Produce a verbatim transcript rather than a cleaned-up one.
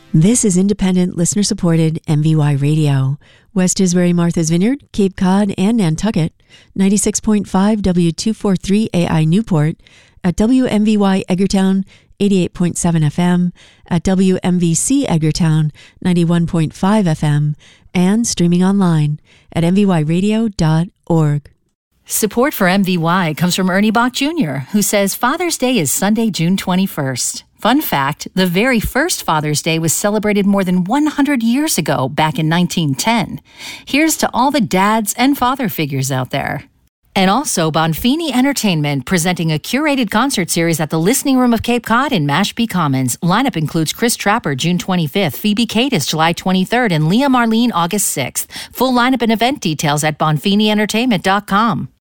This is independent, listener-supported M V Y Radio. West Tisbury, Martha's Vineyard, Cape Cod, and Nantucket. ninety-six point five W two forty-three A I Newport. At W M V Y Edgartown, eighty-eight point seven F M. At W M V C Edgartown, ninety-one point five F M. And streaming online at m v y radio dot org. Support for M V Y comes from Ernie Bach Junior, who says Father's Day is Sunday, June twenty-first. Fun fact, the very first Father's Day was celebrated more than one hundred years ago, back in nineteen ten. Here's to all the dads and father figures out there. And also Bonfini Entertainment, presenting a curated concert series at the Listening Room of Cape Cod in Mashpee Commons. Lineup includes Chris Trapper, June twenty-fifth, Phoebe Cadis, July twenty-third, and Leah Marlene, August sixth. Full lineup and event details at bonfini entertainment dot com.